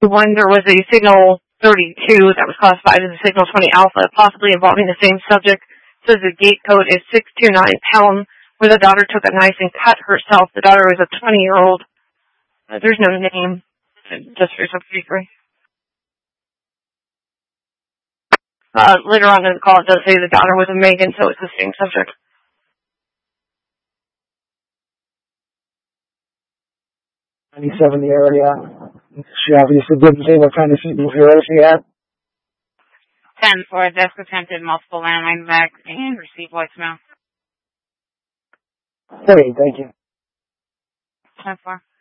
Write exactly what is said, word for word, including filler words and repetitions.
When there was a signal thirty-two that was classified as a signal twenty alpha, possibly involving the same subject. Says the gate code is six two nine pound, where the daughter took a knife and cut herself. The daughter was a twenty-year-old. Uh, there's no name, just for fifty-three. Uh, later on in the call, it does say the daughter was a Megan, so it's the same subject. ninety-seven, the area. She obviously didn't say what kind of area she had. ten for desk attempted multiple landline attacks and received voicemail. Okay, thank you. ten four.